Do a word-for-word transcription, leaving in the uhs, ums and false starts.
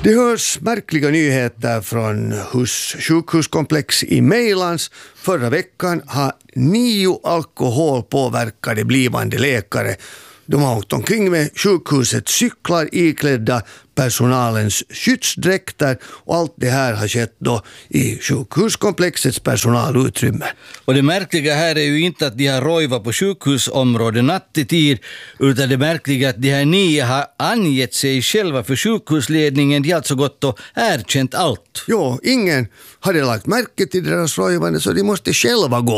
Det hörs märkliga nyheter från hus, sjukhuskomplex i Mejlands. Förra veckan har nio alkoholpåverkade blivande läkare. De har åkt omkring med sjukhusets cyklar iklädda personalens skyddsdräkter, och allt det här har skett då i sjukhuskomplexets personalutrymme. Och det märkliga här är ju inte att de har rojvat på sjukhusområdet nattetid, utan det märkliga är att de här nio har angett sig själva för sjukhusledningen. De har alltså gått och erkänt allt. Jo, ingen hade lagt märke till deras rojvande, så de måste själva gå